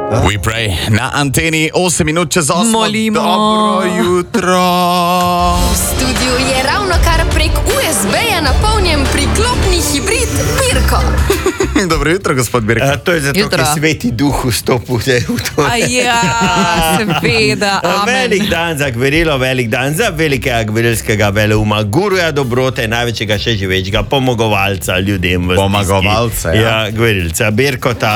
We Pray na anteni 8 minut čez 8. Molimo. Dobro jutro. V studiu je ravnokar prek USB-ja napolnjen priklopni hibrid Birko. Dobro jutro, gospod Birko. To je zato, Jutro. ker Sveti Duh vstopil zdaj v to. Seveda, amen. Velik dan za gverilo, velik dan za velikega gverilskega veleuma, guruja dobrote, največjega še živečega pomagovalca ljudem v stiski. Pomagovalca, ja. Ja, gverilca, Birkota.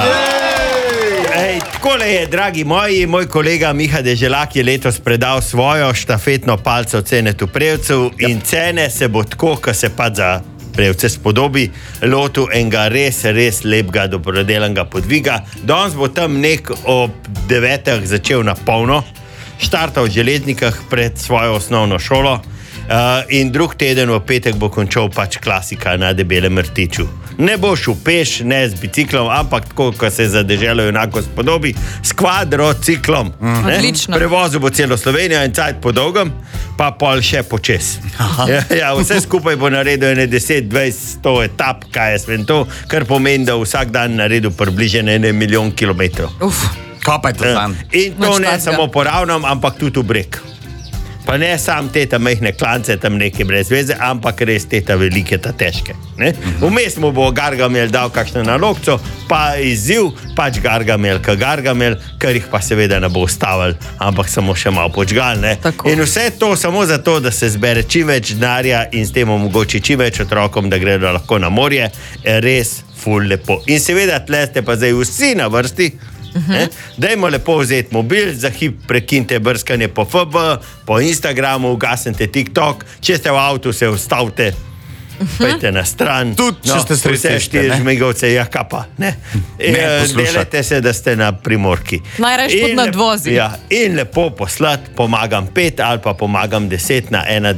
Ej, takole je, dragi moji, moj kolega Miha Deželak je letos predal svojo štafetno palco Cenetu Prevcev in Cene se bo tako, ko se pa za Prevce spodobi, lotu enega res lepega dobrodelanega podviga. Danes bo tam nek ob 9. začel na polno, štartal v Železnikah pred svojo osnovno šolo in drug teden v petek bo končal pač klasika na Debelem rtiču. Ne bo šel peš, ne z biciklom, ampak tako, ko se za deželo enako spodobi, s kvadrociklom. Odlično. Prevozil bo celo Slovenijo in cajt po dolgem, pa pol še počes. Ja, vse skupaj bo naredil 10, 20, 100 etap, kaj jaz vem to, kar pomeni, da vsak dan naredil približno 1 milijon kilometrov. Kaj pa je to dan? In to Nič ne takega. samo po ravnem, ampak tudi v breg. Pa ne sam te ta mehne klance, tam neke brez veze, ampak res te ta velike, ta težke. Vmes mu bo Gargamel dal kakšno nalogco, pa izziv, pač Gargamel, kar jih pa seveda ne bo ustavil, ampak samo še malo počgal. Tako. In vse to samo zato, da se zbere čim več denarja in s tem omogoči čim več otrokom, da gredo lahko na morje, je res ful lepo. In seveda tle ste pa zdaj vsi na vrsti. Dajmo lepo vzeti mobil, za hip prekinite brskanje po FB, po Instagramu, ugasnite TikTok, če ste v avtu, se ustavite, pojte na stran. Tudi če ste sredi vse ceste, 4 ne? žmigovce, ja kapa. poslušati. Delajte se, da ste na Primorki. Najrajši tudi In nadvozi. Ja, in lepo poslati, pomagam 5 ali pa pomagam 10 na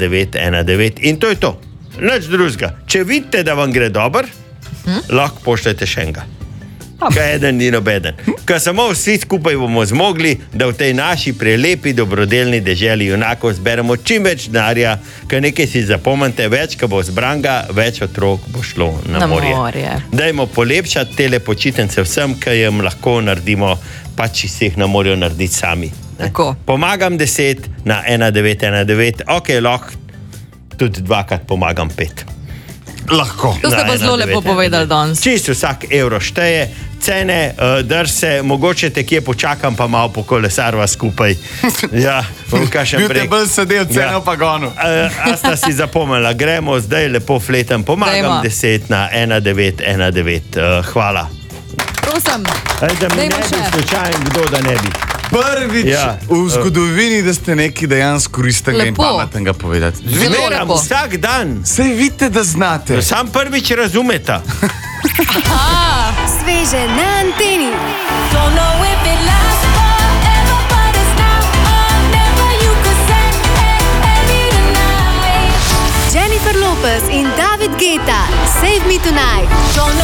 1919. In to je to. Nič drugega. Če vidite, da vam gre dobro, lahko pošljete še enega. Kaj eden ni nobeden. Ker samo vsi skupaj bomo zmogli, da v tej naši prelepi dobrodelni deželi junakov zberemo čim več denarja, ker nekaj si zapomnite, več, ko bo zbranga, več otrok bo šlo na morje. Dajmo polepšati tele počitnice vsem, ki jim lahko naredimo, pač si jih na morju narediti sami. Tako. Pomagam 10 na 1919, ok, lahko tudi 2krat pomagam 5. Lahko. To ste Na pa zelo lepo 1919. povedali danes. Čisto vsak evro šteje, cene, drse, mogoče te kje počakam, pa malo pokolesarva skupaj. Ja, v kakšen Bil te breg. bolj sedel, ceno pa gonu. A sta si zapomnila, gremo zdaj lepo fletem, pomagam Dajmo. 10 na 1919. Hvala. Prosim, Da mi Dajmo ne bi še. slučajen, kdo da ne bi. Prvič Ja. v zgodovini, da ste nekaj dejansko koristnega in Lepo. pametnega povedati. Zelo Zmeram lepo. vsak dan. Sej vidite, da znate. Sam prvič razumeta. Sveže na anteni. Don't know if it lasts forever, but it's now or never. You could say maybe tonight. Jennifer Lopez in David Guetta. Save me tonight. Don't know